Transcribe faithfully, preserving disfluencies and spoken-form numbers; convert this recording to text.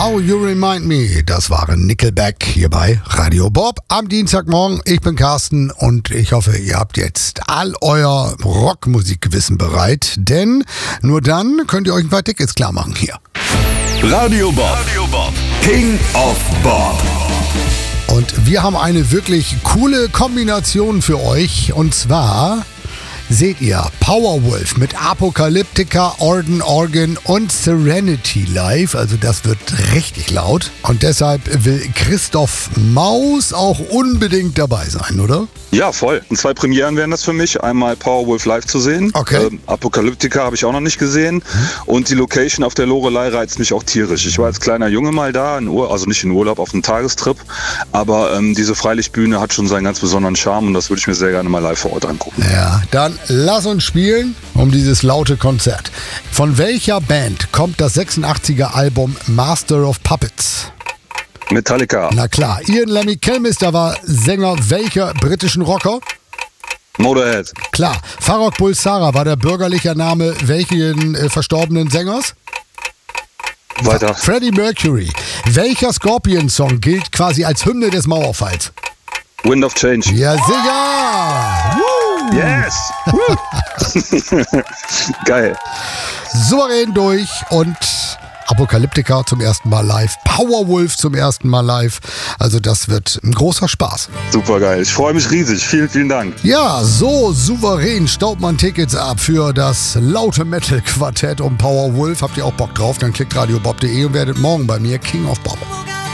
How You Remind Me, das waren Nickelback hier bei Radio Bob am Dienstagmorgen. Ich bin Carsten und ich hoffe, ihr habt jetzt all euer Rockmusikgewissen bereit, denn nur dann könnt ihr euch ein paar Tickets klar machen hier. Radio Bob, Radio Bob, King of Bob. Und wir haben eine wirklich coole Kombination für euch und zwar... seht ihr Powerwolf mit Apocalyptica, Orden Organ und Serenity live. Also das wird richtig laut. Und deshalb will Christoph Maus auch unbedingt dabei sein, oder? Ja, voll. Und zwei Premieren wären das für mich. Einmal Powerwolf live zu sehen. Okay. Ähm, Apocalyptica habe ich auch noch nicht gesehen. Und die Location auf der Loreley reizt mich auch tierisch. Ich war als kleiner Junge mal da, in Ur- also nicht in Urlaub, auf einem Tagestrip. Aber ähm, diese Freilichtbühne hat schon seinen ganz besonderen Charme und das würde ich mir sehr gerne mal live vor Ort angucken. Ja, dann lass uns spielen um dieses laute Konzert. Von welcher Band kommt das sechsundachtziger Album Master of Puppets? Metallica. Na klar, Ian Lemmy Kilmister war Sänger welcher britischen Rocker? Motorhead. Klar, Farrokh Bulsara war der bürgerliche Name welchen äh, verstorbenen Sängers? Weiter. Freddie Mercury. Welcher Scorpions-Song gilt quasi als Hymne des Mauerfalls? Wind of Change. Ja, sicher! Woo! Yes! Geil. Souverän durch und Apocalyptica zum ersten Mal live, Powerwolf zum ersten Mal live. Also das wird ein großer Spaß. Super geil. Ich freue mich riesig. Vielen, vielen Dank. Ja, so souverän staubt man Tickets ab für das laute Metal-Quartett um Powerwolf. Habt ihr auch Bock drauf? Dann klickt radiobob punkt de und werdet morgen bei mir King of Bob.